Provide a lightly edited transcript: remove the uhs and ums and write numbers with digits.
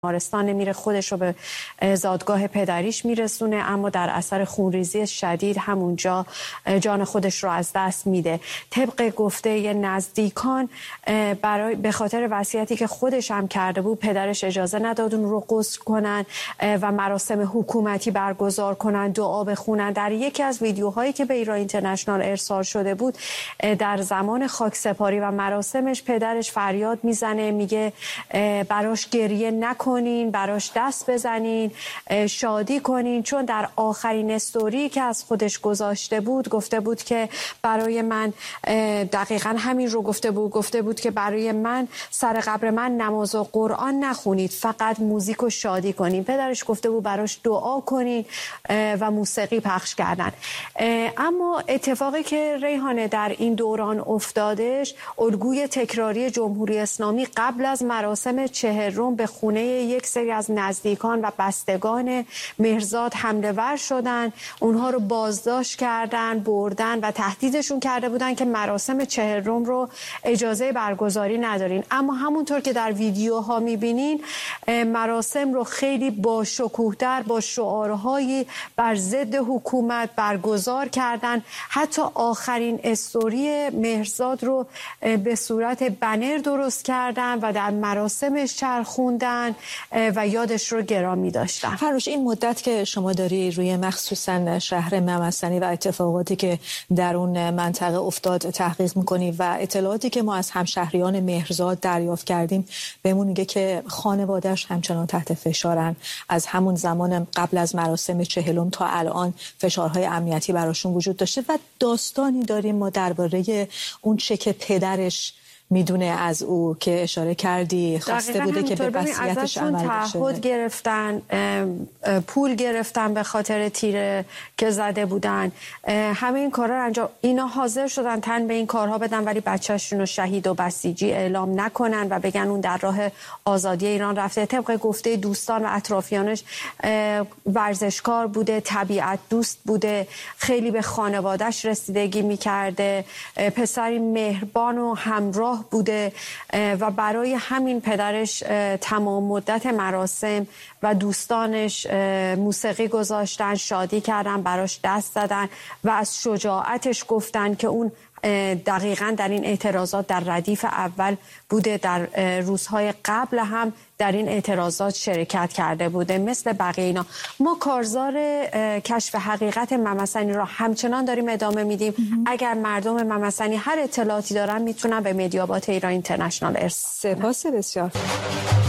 بیمارستان میره، خودش رو به زادگاه پدریش میرسونه، اما در اثر خونریزی شدید همونجا جان خودش رو از دست میده. طبق گفته نزدیکان به خاطر وصیتی که خودش هم کرده بود، پدرش اجازه نداد اون رو غسل کنن و مراسم حکومتی برگزار کنن، دعا بخونن. در یکی از ویدیوهایی که به ایران اینترنشنال ارسال شده بود، در زمان خاکسپاری و مراسمش پدرش فریاد میزنه، میگه براش گریه نکنین، براش دست بزنین، شادی کنین، چون در آخرین استوری که از خودش گذاشته بود گفته بود که برای من، دقیقاً همین رو گفته بود که برای من سر قبر من نماز و قرآن نخونید، فقط موزیک و شادی کنین. پدرش گفته بود براش دعا کنین و موسیقی پخش کردن. اما اتفاقی که ریحانه در این دوران افتادش، الگوی تکراری جمهوری اسلامی قبل از مراسم 40 به خونه یک سری از نزدیکان و بستگان مهرزاد حمله ور شدن، اونها رو بازداشت کردن، بردن و تهدیدشون کرده بودن که مراسم 40 رو اجازه برگزاری ندارین. اما همونطور که در ویدیوها میبینین، مراسم رو خیلی با شکوه‌تر، با شعارهایی بر ضد حکومت برگزار کردن. حتی آخرین استوری مهرزاد رو به صورت بنر درست کردن و در مراسمش چرخوندن و یادش رو گرامی داشتن. فروش، این مدت که شما داری روی مخصوصا شهر ممسنی و اتفاقاتی که در اون منطقه افتاد تحقیق میکنی و اطلاعاتی که ما از همشهریان مهرزاد دریافت کردیم، بهمون میگه که خانواده‌اش همچنان تحت فشارن. از همون زمان قبل از مراسم 40 تا الان فشارهای امنیتی براشون وجود داشته و داستانی داریم ما درباره اون چه که پدرش میدونه از او که اشاره کردی، خواسته بوده که به وصیتش عمل بشه. تعهد گرفتن، پول گرفتن به خاطر تیره که زده بودن، همه این کارا رو انجام، اینا حاضر شدن تن به این کارها بدن، ولی بچه‌شون رو شهید و بسیجی اعلام نکنن و بگن اون در راه آزادی ایران رفته. طبق گفته دوستان و اطرافیانش ورزشکار بوده، طبیعت دوست بوده، خیلی به خانواده‌اش رسیدگی می‌کرده، پسری مهربان و همراه بوده و برای همین پدرش تمام مدت مراسم و دوستانش موسیقی گذاشتن، شادی کردن، براش دست زدن و از شجاعتش گفتن که اون دقیقاً در این اعتراضات در ردیف اول بوده، در روزهای قبل هم در این اعتراضات شرکت کرده بوده. مثل بقیه اینا ما کارزار کشف حقیقت ممسنی را همچنان داریم ادامه میدیم. اگر مردم ممسنی هر اطلاعاتی دارن میتونن به مدیابات ایران اینترنشنال ارسال. سپاس بسیار.